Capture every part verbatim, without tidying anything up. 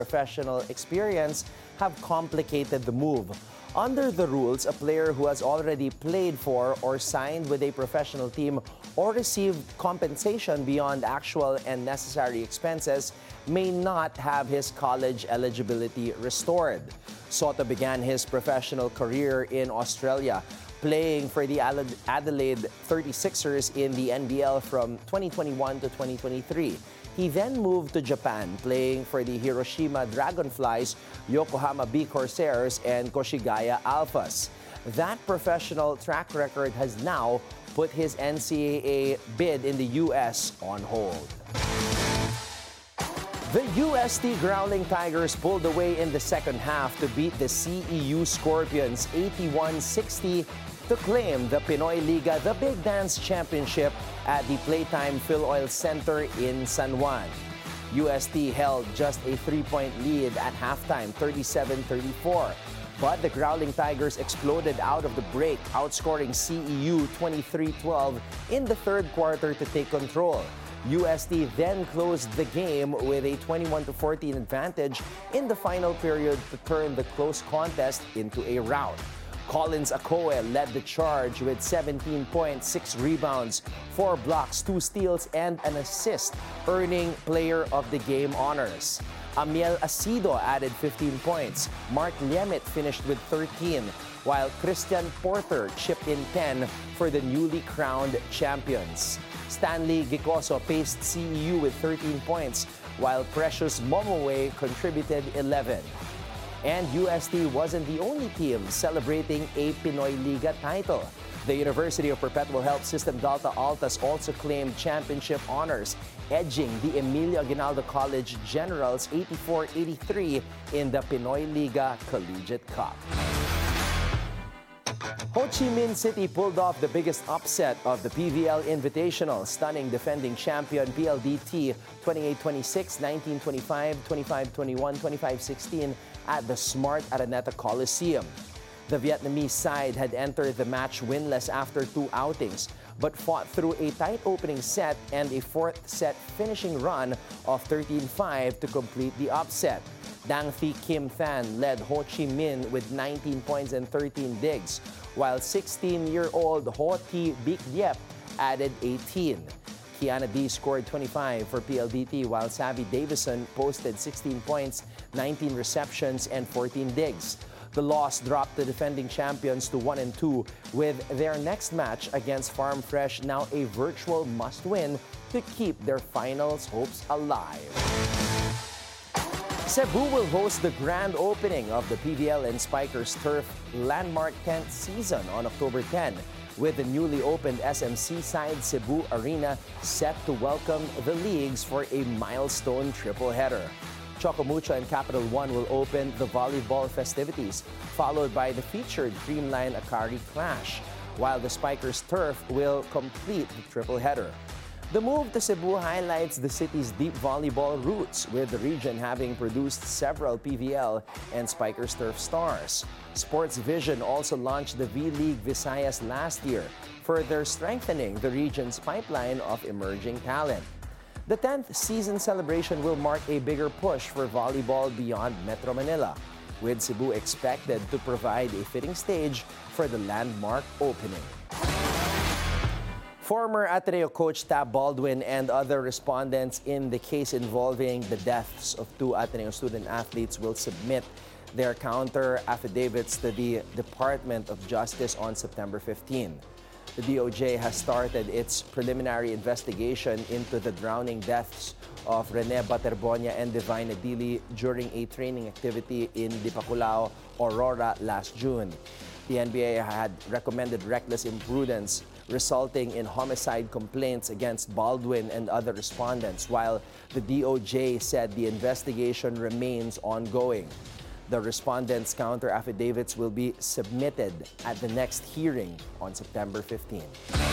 professional experience have complicated the move. Under the rules, a player who has already played for or signed with a professional team or received compensation beyond actual and necessary expenses may not have his college eligibility restored. Soto began his professional career in Australia, playing for the Adelaide thirty-sixers in the N B L from twenty twenty-one to twenty twenty-three. He then moved to Japan, playing for the Hiroshima Dragonflies, Yokohama B Corsairs, and Koshigaya Alphas. That professional track record has now put his N C double A bid in the U S on hold. The U S T Growling Tigers pulled away in the second half to beat the C E U Scorpions eighty-one sixty to claim the Pinoy Liga, the Big Dance Championship at the Playtime Philoil Center in San Juan. U S T held just a three-point lead at halftime, thirty-seven thirty-four. But the Growling Tigers exploded out of the break, outscoring C E U twenty-three twelve in the third quarter to take control. U S T then closed the game with a twenty-one to fourteen advantage in the final period to turn the close contest into a rout. Collins Akoe led the charge with seventeen points, six rebounds, four blocks, two steals, and an assist, earning Player of the Game honors. Amiel Asido added fifteen points. Mark Liemit finished with thirteen, while Christian Porter chipped in ten for the newly crowned champions. Stanley Gicoso paced C E U with thirteen points, while Precious Momowe contributed eleven. And U S T wasn't the only team celebrating a Pinoy Liga title. The University of Perpetual Health System Delta Altas also claimed championship honors, edging the Emilio Aguinaldo College Generals eighty-four eighty-three in the Pinoy Liga Collegiate Cup. Ho Chi Minh City pulled off the biggest upset of the P V L Invitational, stunning defending champion P L D T twenty-eight twenty-six, nineteen twenty-five, twenty-five twenty-one, twenty-five sixteen at the Smart Araneta Coliseum. The Vietnamese side had entered the match winless after two outings, but fought through a tight opening set and a fourth set finishing run of thirteen five to complete the upset. Dang Thi Kim Than led Ho Chi Minh with nineteen points and thirteen digs, while sixteen-year-old Ho Thi Bic Diep added eighteen. Kiana D scored twenty-five for P L D T, while Savvy Davison posted sixteen points, nineteen receptions, and fourteen digs. The loss dropped the defending champions to one and two, with their next match against Farm Fresh now a virtual must-win to keep their finals hopes alive. Cebu will host the grand opening of the P V L and Spikers Turf landmark tenth season on October tenth, with the newly opened S M C side Cebu Arena set to welcome the leagues for a milestone triple-header. Chocomucho and Capital One will open the volleyball festivities, followed by the featured Dreamline Akari clash, while the Spikers Turf will complete the triple-header. The move to Cebu highlights the city's deep volleyball roots, with the region having produced several P V L and Spikers Turf stars. Sports Vision also launched the V-League Visayas last year, further strengthening the region's pipeline of emerging talent. The tenth season celebration will mark a bigger push for volleyball beyond Metro Manila, with Cebu expected to provide a fitting stage for the landmark opening. Former Ateneo coach Tab Baldwin and other respondents in the case involving the deaths of two Ateneo student athletes will submit their counter affidavits to the Department of Justice on September fifteenth. The D O J has started its preliminary investigation into the drowning deaths of Rene Baterbonia and Divine Adili during a training activity in Dipaculao, Aurora last June. The N B A had recommended reckless imprudence, resulting in homicide complaints against Baldwin and other respondents, while the D O J said the investigation remains ongoing. The respondents' counter affidavits will be submitted at the next hearing on September fifteenth.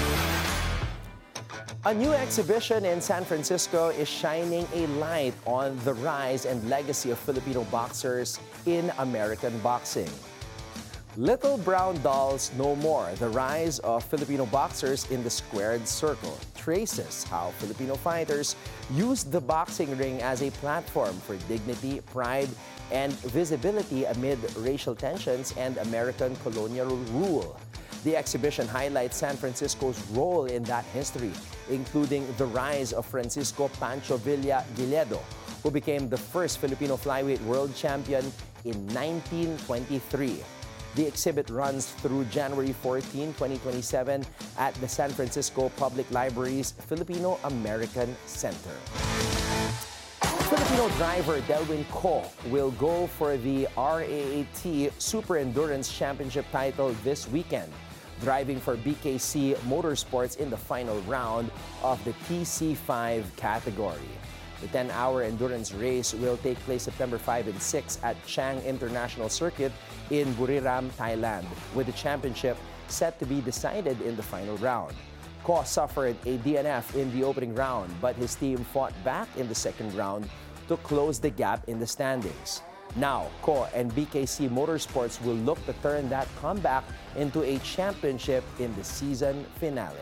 A new exhibition in San Francisco is shining a light on the rise and legacy of Filipino boxers in American boxing. Little Brown Dolls No More, the rise of Filipino boxers in the squared circle, traces how Filipino fighters used the boxing ring as a platform for dignity, pride, and visibility amid racial tensions and American colonial rule. The exhibition highlights San Francisco's role in that history, including the rise of Francisco Pancho Villa Giledo, who became the first Filipino flyweight world champion in nineteen twenty-three. The exhibit runs through January fourteenth, twenty twenty-seven at the San Francisco Public Library's Filipino-American Center. Filipino driver Delwin Co will go for the R A A T Super Endurance Championship title this weekend, driving for B K C Motorsports in the final round of the T C five category. The ten-hour endurance race will take place September fifth and sixth at Chang International Circuit in Buriram, Thailand, with the championship set to be decided in the final round. Ko suffered a D N F in the opening round, but his team fought back in the second round to close the gap in the standings. Now, Ko and B K C Motorsports will look to turn that comeback into a championship in the season finale.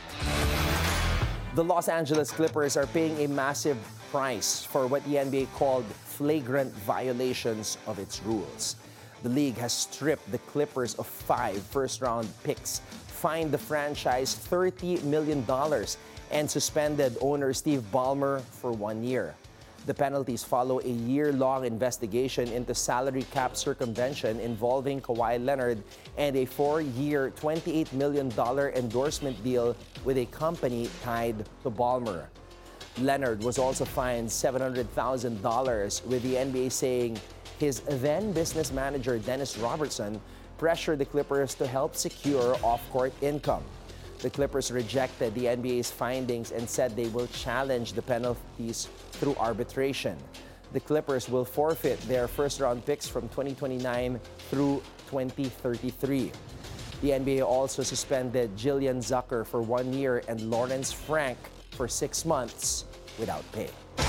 The Los Angeles Clippers are paying a massive price for what the N B A called flagrant violations of its rules. The league has stripped the Clippers of five first-round picks, fined the franchise thirty million dollars, and suspended owner Steve Ballmer for one year. The penalties follow a year-long investigation into salary cap circumvention involving Kawhi Leonard and a four-year, twenty-eight million dollars endorsement deal with a company tied to Ballmer. Leonard was also fined seven hundred thousand dollars, with the N B A saying his then business manager, Dennis Robertson, pressured the Clippers to help secure off-court income. The Clippers rejected the N B A's findings and said they will challenge the penalties through arbitration. The Clippers will forfeit their first-round picks from twenty twenty-nine through twenty thirty-three. The N B A also suspended Jillian Zucker for one year and Lawrence Frank for six months without pay.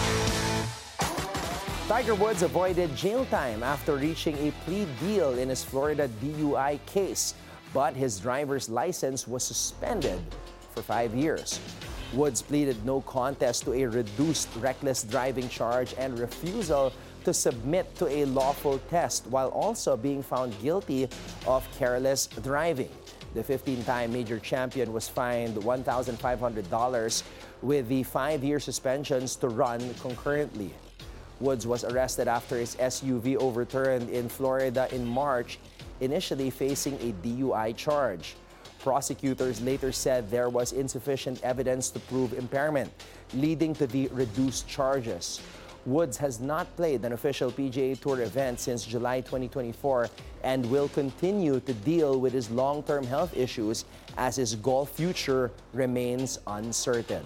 Tiger Woods avoided jail time after reaching a plea deal in his Florida D U I case, but his driver's license was suspended for five years. Woods pleaded no contest to a reduced reckless driving charge and refusal to submit to a lawful test, while also being found guilty of careless driving. The fifteen-time major champion was fined one thousand five hundred dollars, with the five-year suspensions to run concurrently. Woods was arrested after his S U V overturned in Florida in March, initially facing a D U I charge. Prosecutors later said there was insufficient evidence to prove impairment, leading to the reduced charges. Woods has not played an official P G A Tour event since July twenty twenty-four and will continue to deal with his long-term health issues as his golf future remains uncertain.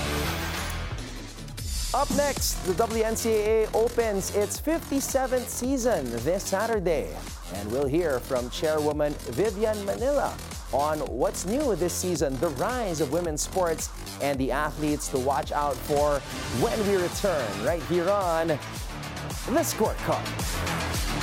Up next, the W N C A A opens its fifty-seventh season this Saturday. And we'll hear from Chairwoman Vivian Manila on what's new this season, the rise of women's sports, and the athletes to watch out for when we return right here on The Scorecard.